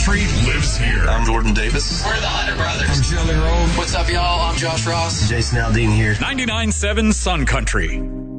Country lives here. I'm Jordan Davis. We're the Hunter Brothers. I'm Jelly Roll. What's up, y'all? I'm Josh Ross. Jason Aldean here. 99.7 Sun Country.